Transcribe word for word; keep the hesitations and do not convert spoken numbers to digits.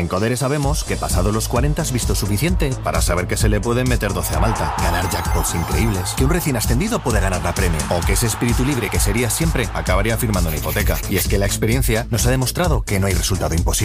En Codere sabemos que pasado los cuarenta has visto suficiente para saber que se le pueden meter doce a Malta, ganar jackpots increíbles, que un recién ascendido puede ganar la Premier, o que ese espíritu libre que serías siempre acabaría firmando una hipoteca. Y es que la experiencia nos ha demostrado que no hay resultado imposible.